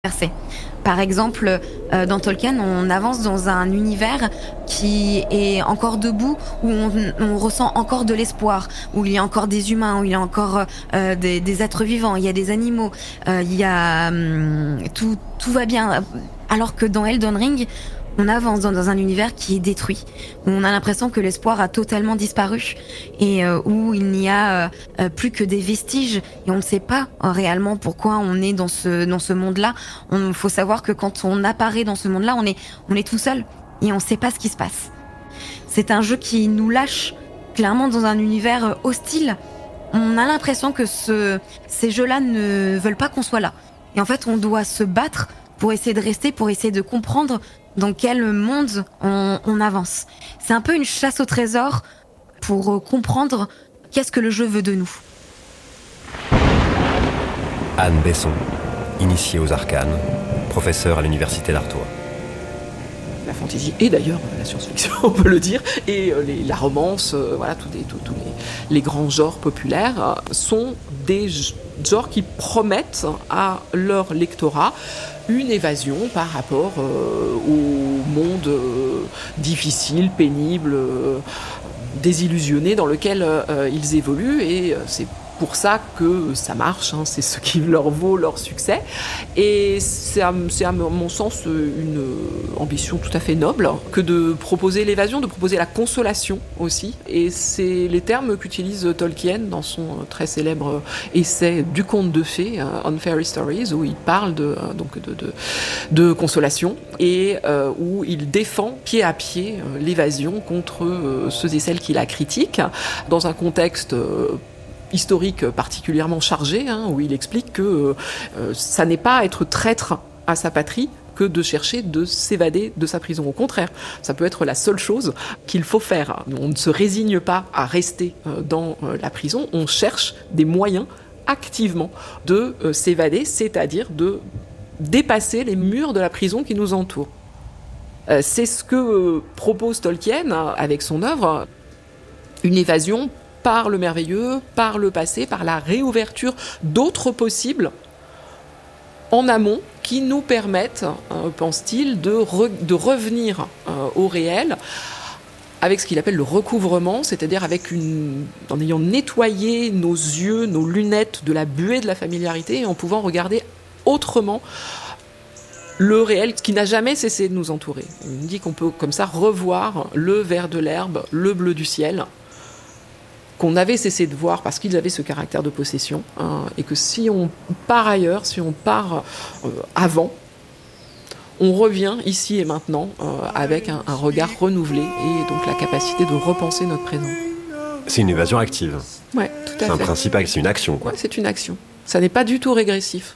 Versé. Par exemple, dans Tolkien, on avance dans un univers qui est encore debout, où on ressent encore de l'espoir, où il y a encore des humains, où il y a encore des êtres vivants, il y a des animaux, il y a tout va bien. Alors que dans Elden Ring, on avance dans un univers qui est détruit, où on a l'impression que l'espoir a totalement disparu et où il n'y a plus que des vestiges et on ne sait pas réellement pourquoi on est dans ce monde-là. Il faut savoir que quand on apparaît dans ce monde-là, on est tout seul et on ne sait pas ce qui se passe. C'est un jeu qui nous lâche clairement dans un univers hostile. On a l'impression que ces jeux-là ne veulent pas qu'on soit là. Et en fait, on doit se battre pour essayer de rester, pour essayer de comprendre dans quel monde on avance. C'est un peu une chasse au trésor pour comprendre qu'est-ce que le jeu veut de nous. Anne Besson, initiée aux arcanes, professeure à l'université d'Artois. La fantasy et d'ailleurs la science-fiction, on peut le dire, et la romance, voilà, tous les grands genres populaires sont des genres qui promettent à leur lectorat une évasion par rapport au monde difficile, pénible, désillusionné dans lequel ils évoluent, et c'est pour ça que ça marche, hein, c'est ce qui leur vaut leur succès. Et c'est à mon sens une ambition tout à fait noble que de proposer l'évasion, de proposer la consolation aussi. Et c'est les termes qu'utilise Tolkien dans son très célèbre essai du conte de fées, On Fairy Stories, où il parle de consolation et où il défend pied à pied l'évasion contre ceux et celles qui la critiquent, dans un contexte historique particulièrement chargé, hein, où il explique que ça n'est pas être traître à sa patrie que de chercher de s'évader de sa prison. Au contraire, ça peut être la seule chose qu'il faut faire. On ne se résigne pas à rester dans la prison, on cherche des moyens activement de s'évader, c'est-à-dire de dépasser les murs de la prison qui nous entourent. C'est ce que propose Tolkien avec son œuvre, une évasion par le merveilleux, par le passé, par la réouverture d'autres possibles en amont qui nous permettent, pense-t-il, de revenir au réel avec ce qu'il appelle le recouvrement, c'est-à-dire en ayant nettoyé nos yeux, nos lunettes de la buée de la familiarité et en pouvant regarder autrement le réel qui n'a jamais cessé de nous entourer. Il me dit qu'on peut comme ça revoir le vert de l'herbe, le bleu du ciel, qu'on avait cessé de voir parce qu'ils avaient ce caractère de possession, hein, et que si on part ailleurs, si on part avant, on revient ici et maintenant avec un regard renouvelé et donc la capacité de repenser notre présent. C'est une évasion active. Ouais, tout à fait. C'est un principe, c'est une action, quoi. Ouais, c'est une action. Ça n'est pas du tout régressif.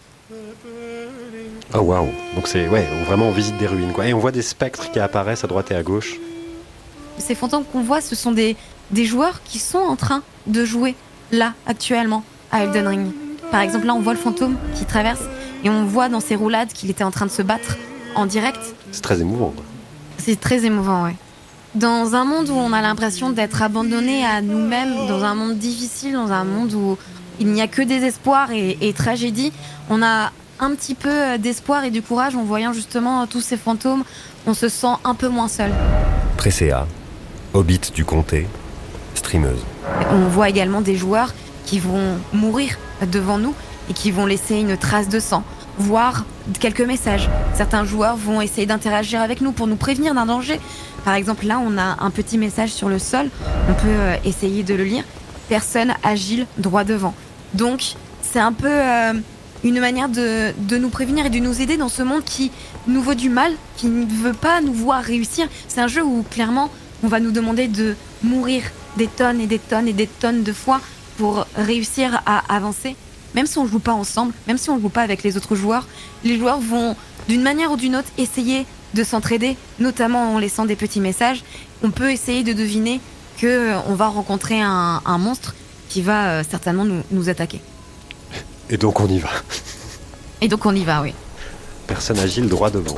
Oh waouh. Donc c'est vraiment on visite des ruines, quoi. Et on voit des spectres qui apparaissent à droite et à gauche. Ces fantômes qu'on voit, ce sont des joueurs qui sont en train de jouer là, actuellement, à Elden Ring. Par exemple, là, on voit le fantôme qui traverse et on voit dans ses roulades qu'il était en train de se battre en direct. C'est très émouvant, quoi. C'est très émouvant, ouais. Dans un monde où on a l'impression d'être abandonné à nous-mêmes, dans un monde difficile, dans un monde où il n'y a que désespoir et tragédie, on a un petit peu d'espoir et du courage en voyant justement tous ces fantômes. On se sent un peu moins seul. Tréséa, hobbit du comté, streameuse. On voit également des joueurs qui vont mourir devant nous et qui vont laisser une trace de sang, voire quelques messages. Certains joueurs vont essayer d'interagir avec nous pour nous prévenir d'un danger. Par exemple, là, on a un petit message sur le sol. On peut essayer de le lire. Personne agile droit devant. Donc, c'est un peu une manière de nous prévenir et de nous aider dans ce monde qui nous veut du mal, qui ne veut pas nous voir réussir. C'est un jeu où, clairement, on va nous demander de mourir des tonnes et des tonnes et des tonnes de fois pour réussir à avancer. Même si on ne joue pas ensemble, même si on ne joue pas avec les autres joueurs, les joueurs vont, d'une manière ou d'une autre, essayer de s'entraider, notamment en laissant des petits messages. On peut essayer de deviner qu'on va rencontrer un monstre qui va certainement nous attaquer. Et donc on y va. Et donc on y va, oui. Personne agile droit devant.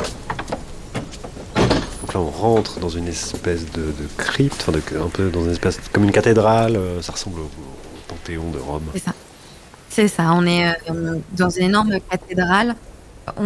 Donc là on rentre dans une espèce de crypte, un peu dans une espèce comme une cathédrale, ça ressemble au Panthéon de Rome. C'est ça, on est dans une énorme cathédrale